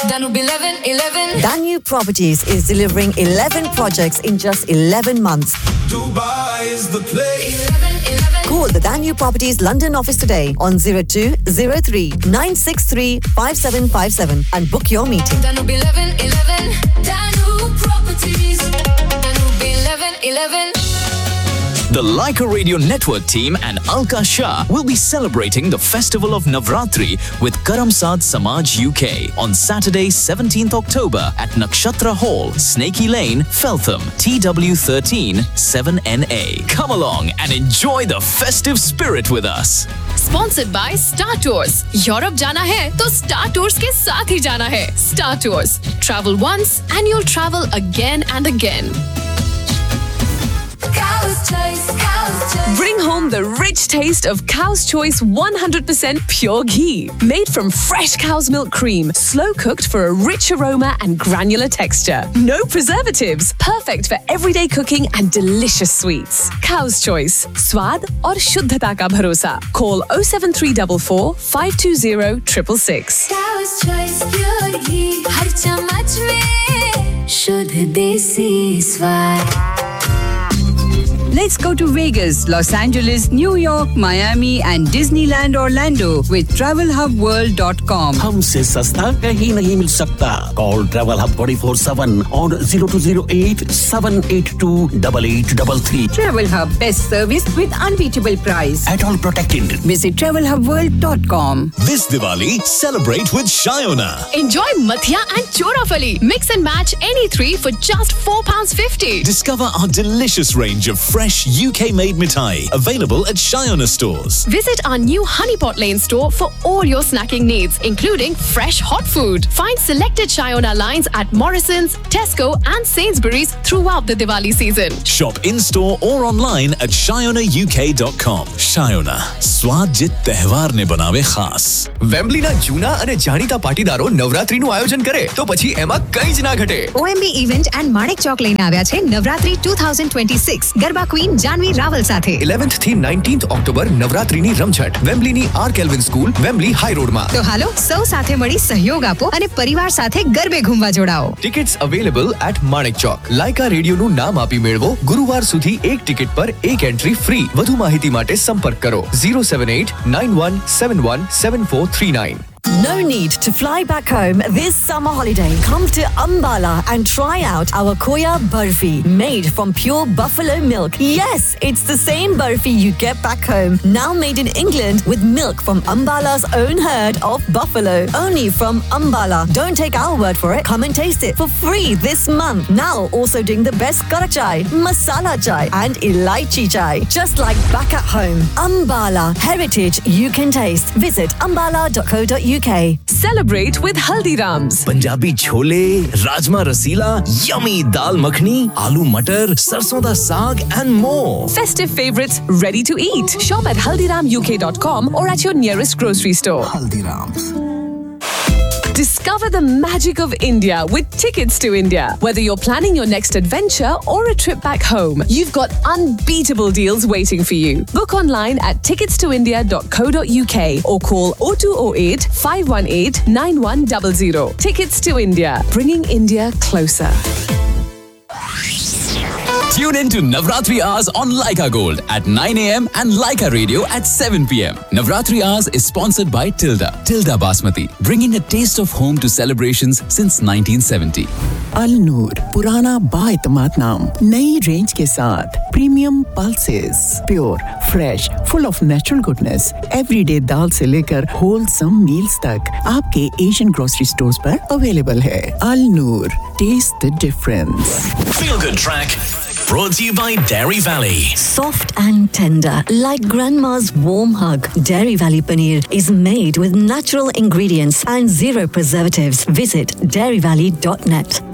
Danube 11. Danube Properties is delivering 11 projects in just 11 months. Dubai is the place. 11. Call the Danube Properties London office today on 0203 963 5757 and book your meeting. Danube 11. Danube Properties. Danube 11. The Leica Radio Network team and Alka Shah will be celebrating the festival of Navratri with Karam Saad Samaj UK on Saturday, 17th October at Nakshatra Hall, Snakey Lane, Feltham, TW13 7NA. Come along and enjoy the festive spirit with us. Sponsored by Star Tours. Europe जाना है तो Star Tours के साथ ही जाना है. Star Tours. Travel once and you'll travel again and again. Cow's Choice. Bring home the rich taste of Cow's Choice 100% pure ghee. Made from fresh cow's milk cream, slow cooked for a rich aroma and granular texture. No preservatives. Perfect for everyday cooking and delicious sweets. Cow's Choice. Swad aur shuddhata ka bharosa. Call 07344 520 666. Cow's Choice pure ghee. हर चम्मच में शुद्ध देसी स्वाद. Let's go to Vegas, Los Angeles, New York, Miami and Disneyland Orlando with TravelHubWorld.com. हमसे सस्ता कहीं नहीं मिल सकता. Call Travel Hub 24/7 on 0208 782 8833. Travel Hub, best service with unbeatable price. At all protected. Visit TravelHubWorld.com. This Diwali, celebrate with Shayona. Enjoy Mathia and Chorafali. Mix and match any three for just £4.50. Discover our delicious range of fresh UK-made mithai available at Shayona stores. Visit our new Honeypot Lane store for all your snacking needs, including fresh hot food. Find selected Shayona lines at Morrison's, Tesco and Sainsbury's throughout the Diwali season. Shop in-store or online at shayonauk.com. Shayona, स्वाद जित तहेवार ने बनावे खास. વેમ્બલીના જૂના અને જાણીતા પાટીદારો નવરાત્રીનું આયોજન કરે તો પછી એમાં કંઈ જ ના ઘટે. OMB event and Manek Chowk લઈને આવ્યા છે નવરાત્રી 2026 ગરબા ક્વીન જાનવી રાવલ સાથે 11th થી 19th ઓક્ટોબર નવરાત્રીની રમઝટ વેમ્બલીની R kelvin school Wembley high રોડમાં. તો હાલો સૌ સાથે મળી સહયોગ આપો અને પરિવાર સાથે ગરબે ઘૂમવા જોડાઓ. Tickets available at Manek Chowk. Lyka રેડિયોનું નામ આપી મેળવો. ગુરુવાર સુધી એક ટિકિટ પર એક એન્ટ્રી ફ્રી. વધુ માહિતી માટે સંપર્ક કરો 078 9171 7439. No need to fly back home this summer holiday. Come to Ambala and try out our Koya Barfi, made from pure buffalo milk. Yes, it's the same barfi you get back home, now made in England with milk from Ambala's own herd of buffalo. Only from Ambala. Don't take our word for it. Come and taste it for free this month. Now also doing the best kara chai, masala chai and elaichi chai. Just like back at home. Ambala, heritage you can taste. Visit ambala.co.uk. Celebrate with Haldiram's. Punjabi chole, rajma Rasila, yummy दाल मखनी, आलू मटर, सरसों दा साग and more. Festive favorites ready to eat. Shop at haldiramuk.com or at your nearest grocery store. Haldiram's. Discover the magic of India with Tickets to India. Whether you're planning your next adventure or a trip back home, you've got unbeatable deals waiting for you. Book online at ticketstoindia.co.uk or call 0208 518 9100. Tickets to India, bringing India closer. Tune in to Navratri Hours on Leica Gold at 9 a.m. and Leica Radio at 7 p.m. Navratri Hours is sponsored by Tilda Basmati, bringing a taste of home to celebrations since 1970. Al Noor, पुराना बाएतमाद नाम, नई range के साथ, premium pulses, pure, fresh, full of natural goodness, everyday दाल से लेकर wholesome meals तक, आपके Asian grocery stores पर अवेलेबल है. Al Noor, taste the difference. Feel Good Track, brought to you by Dairy Valley. Soft and tender, like grandma's warm hug. Dairy Valley Paneer is made with natural ingredients and zero preservatives. Visit dairyvalley.net.